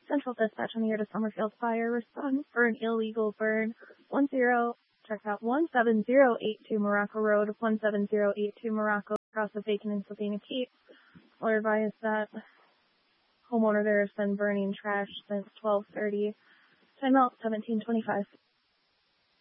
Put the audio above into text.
Central Dispatch on the air to Summerfield Fire. Respond for an illegal burn. 17082 Morocco Road, 17082 Morocco, across the vacant and Sylvania Keep. We'll advise that homeowner there has been burning trash since 12:30. Time out 17:25.